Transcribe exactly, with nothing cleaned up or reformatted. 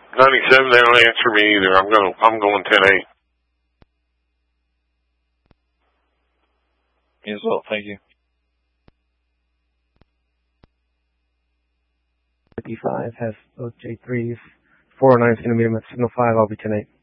ninety-seven, they don't answer me either. I'm going, I'm going ten eight. Me as well, thank you. fifty-five has O J threes. four oh nine is going to meet him at signal five. I'll be ten eight.